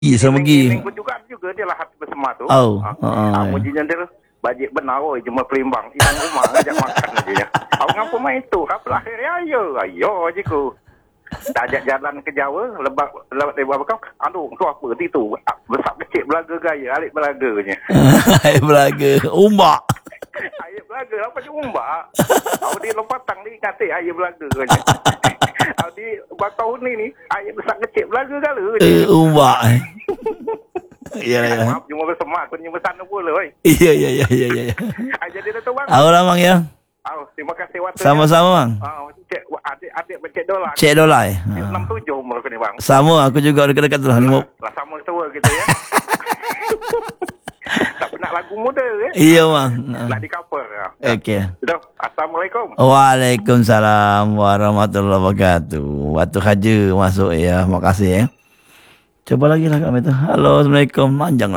sama pergi. Pun juga dia lah hati bersama tu. Mujinya dia bajet benar cuma Pelimbang. Ibu rumah ngajak makan aja. Aku ngapa main tu? Kapal akhir ayo je ku. Dah ajak jalan ke Jawa, lebat kau. Aduh, tu apa tu? Besar kecil belaga gaya, alik belaganya. Alik belaga, umbak. Air belaga, apa je umbak? Aku di lompatang ni kata air belaga je. Aku di bakau ni air besar kecil belaga gala je. Umbak. Ya. Maaf, cuma bersama aku ni bersana pula. Ya. Jadi dah tu bang. Awak bang ya. Terima kasih waktu. Sama-sama bang. Adik Cik Dolai. Cik Dolai. 67 umur aku ni bang. Sama, aku juga dekat-dekat tu lah. Sama tua kita ya. Tak pernah lagu muda ya. Iya bang. Nak di cover ya. Okey. Assalamualaikum. Waalaikumsalam warahmatullahi wabarakatuh. Waktu haja masuk ya. Makasih ya. Coba lagi lah kami tu. Halo, Assalamualaikum. Manjang